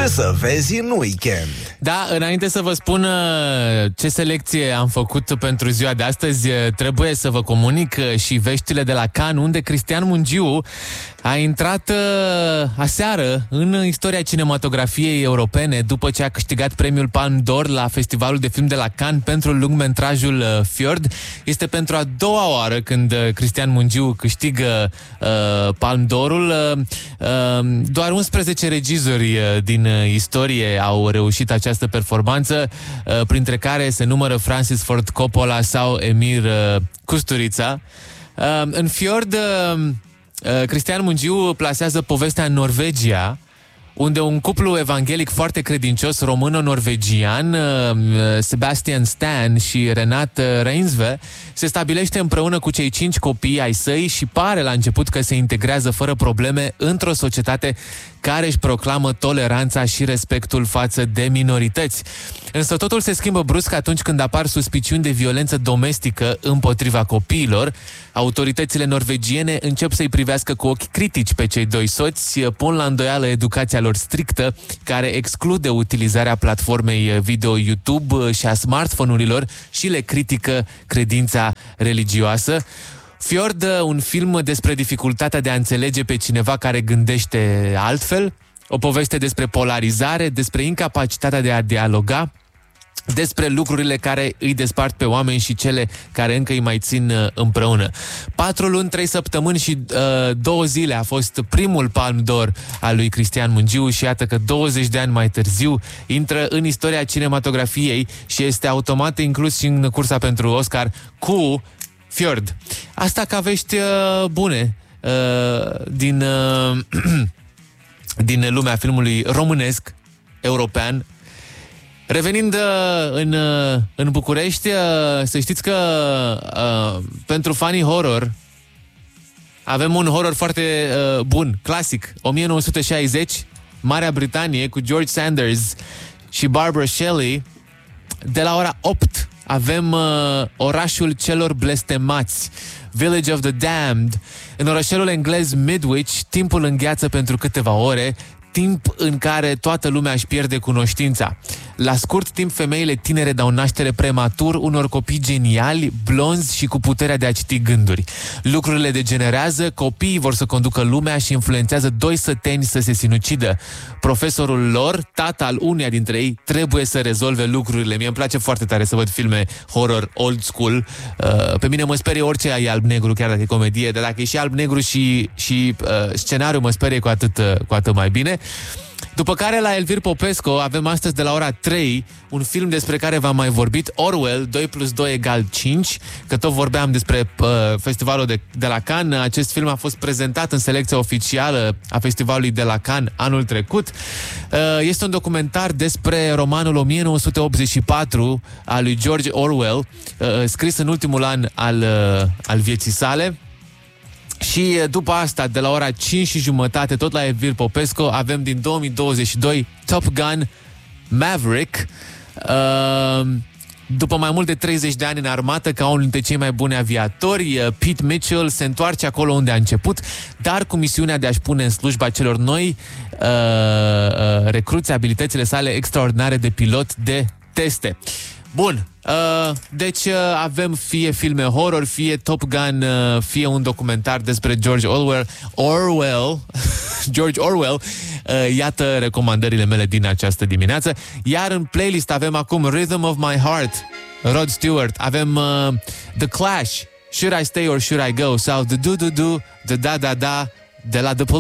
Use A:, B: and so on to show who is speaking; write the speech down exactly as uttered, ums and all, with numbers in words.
A: Ce să vezi în weekend?
B: Da, înainte să vă spun ce selecție am făcut pentru ziua de astăzi, trebuie să vă comunic și veștile de la Cannes, unde Cristian Mungiu a intrat aseară în istoria cinematografiei europene după ce a câștigat premiul Palme d'Or la Festivalul de Film de la Cannes pentru lungmetrajul Fjord. Este pentru a doua oară când Cristian Mungiu câștigă uh, Palme d'Orul. Uh, doar unsprezece regizori din istorie au reușit această performanță, uh, printre care se numără Francis Ford Coppola sau Emir uh, Kusturica. Uh, în Fjord, uh, uh, Cristian Mungiu plasează povestea în Norvegia, unde un cuplu evanghelic foarte credincios româno-norvegian, Sebastian Stan și Renat Reinsve, se stabilește împreună cu cei cinci copii ai săi și pare la început că se integrează fără probleme într-o societate care își proclamă toleranța și respectul față de minorități. Însă totul se schimbă brusc atunci când apar suspiciuni de violență domestică împotriva copiilor. Autoritățile norvegiene încep să-i privească cu ochi critici pe cei doi soți, pun la îndoială educația lor strictă, care exclude utilizarea platformei video YouTube și a smartphone-urilor și le critică credința religioasă. Fjord, un film despre dificultatea de a înțelege pe cineva care gândește altfel, o poveste despre polarizare, despre incapacitatea de a dialoga, despre lucrurile care îi despart pe oameni și cele care încă îi mai țin împreună. Patru luni, trei săptămâni și uh, două zile a fost primul Palme d'Or al lui Cristian Mungiu și iată că douăzeci de ani mai târziu intră în istoria cinematografiei și este automat inclus și în cursa pentru Oscar cu Fjord. Asta ca vești uh, bune uh, din, uh, din lumea filmului românesc, european. Revenind uh, în, uh, în București, uh, să știți că uh, pentru fanii horror avem un horror foarte uh, bun, clasic, o mie nouă sute șaizeci, Marea Britanie, cu George Sanders și Barbara Shelley. De la ora opt avem uh, Orașul celor blestemați, Village of the Damned. În orășelul englez Midwich, timpul îngheață pentru câteva ore, timp în care toată lumea își pierde cunoștința. La scurt timp, femeile tinere dau naștere prematur unor copii geniali, blonzi și cu puterea de a citi gânduri. Lucrurile degenerează, copiii vor să conducă lumea și influențează doi săteni să se sinucidă. Profesorul lor, tata al uneia dintre ei, trebuie să rezolve lucrurile. Mie îmi place foarte tare să văd filme horror old school. Uh, pe mine mă sperie orice e alb-negru, chiar dacă e comedie, dar dacă e și alb-negru și, și uh, scenariu, mă sperie cu atât, uh, cu atât mai bine. După care la Elvir Popescu avem astăzi de la ora trei un film despre care v-am mai vorbit, Orwell, doi plus doi egal cinci, că tot vorbeam despre uh, festivalul de, de la Cannes. Acest film a fost prezentat în selecția oficială a festivalului de la Cannes anul trecut. Uh, este un documentar despre romanul o mie nouă sute optzeci și patru al lui George Orwell, uh, scris în ultimul an al, uh, al vieții sale. Și după asta, de la ora cinci și jumătate, tot la Elvir Popescu, avem din două mii douăzeci și doi Top Gun Maverick. Uh, după mai mult de treizeci de ani în armată, ca unul dintre cei mai buni aviatori, Pete Mitchell se întoarce acolo unde a început, dar cu misiunea de a-și pune în slujba celor noi uh, uh, recruți abilitățile sale extraordinare de pilot de teste. Bun, uh, deci uh, avem fie filme horror, fie Top Gun, uh, fie un documentar despre George Orwell. Orwell, George Orwell. Uh, iată recomandările mele din această dimineață. Iar în playlist avem acum Rhythm of My Heart, Rod Stewart. Avem uh, The Clash, Should I Stay or Should I Go? Sau The Do Do Do, The Da Da Da, de la The Police.